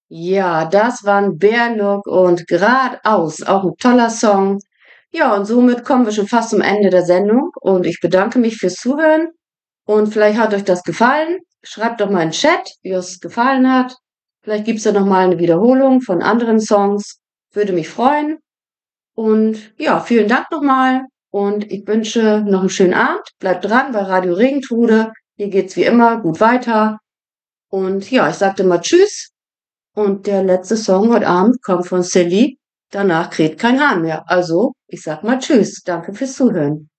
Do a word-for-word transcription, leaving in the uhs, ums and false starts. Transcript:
Ja, das waren Bärlook und Geradeaus, auch ein toller Song. Ja, und somit kommen wir schon fast zum Ende der Sendung und ich bedanke mich fürs Zuhören und vielleicht hat euch das gefallen. Schreibt doch mal in den Chat, wie es gefallen hat. Vielleicht gibt's ja noch mal eine Wiederholung von anderen Songs. Würde mich freuen. Und ja, vielen Dank nochmal und ich wünsche noch einen schönen Abend. Bleibt dran bei Radio Regentrude. Hier geht's wie immer gut weiter. Und ja, ich sagte mal Tschüss. Und der letzte Song heute Abend kommt von Silly. Danach kräht kein Hahn mehr. Also, ich sag mal Tschüss. Danke fürs Zuhören.